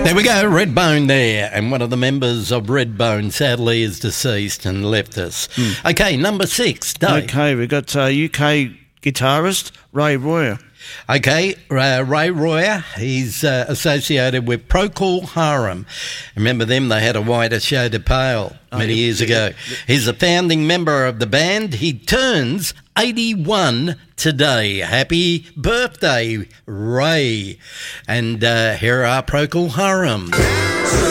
There we go, Redbone there. And one of the members of Redbone sadly is deceased and left us. Okay, number 6, Dave. Okay, we've got UK guitarist Ray Royer. Okay, Ray Royer, he's associated with Procol Harum. Remember them? They had a whiter shade of pale many years ago. He's a founding member of the band. He turns 81 today. Happy birthday, Ray. And here are Procol Harum.